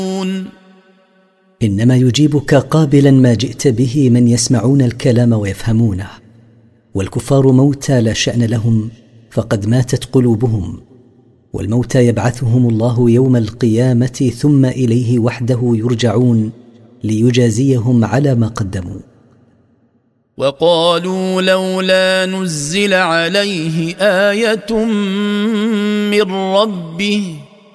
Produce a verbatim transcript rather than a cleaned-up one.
إنما يجيبك قابلا ما جئت به من يسمعون الكلام ويفهمونه، والكفار موتى لا شأن لهم فقد ماتت قلوبهم، والموتى يبعثهم الله يوم القيامة ثم إليه وحده يرجعون ليجازيهم على ما قدموا. وقالوا لولا نزل عليه آية من ربه